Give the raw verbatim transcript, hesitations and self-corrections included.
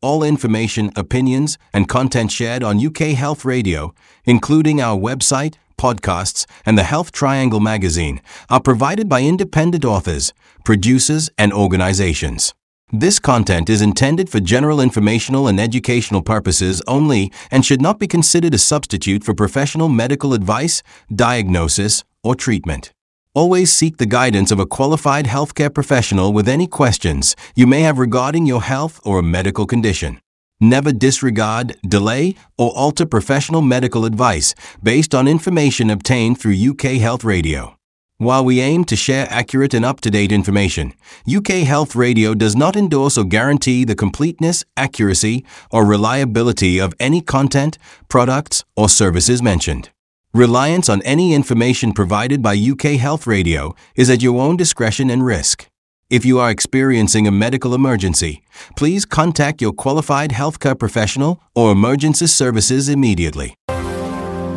All information, opinions, and content shared on U K Health Radio, including our website, podcasts, and the Health Triangle magazine, are provided by independent authors, producers, and organizations. This content is intended for general informational and educational purposes only and should not be considered a substitute for professional medical advice, diagnosis, or treatment. Always seek the guidance of a qualified healthcare professional with any questions you may have regarding your health or medical condition. Never disregard, delay, or alter professional medical advice based on information obtained through U K Health Radio. While we aim to share accurate and up-to-date information, U K Health Radio does not endorse or guarantee the completeness, accuracy, or reliability of any content, products, or services mentioned. Reliance on any information provided by U K Health Radio is at your own discretion and risk. If you are experiencing a medical emergency, please contact your qualified healthcare professional or emergency services immediately.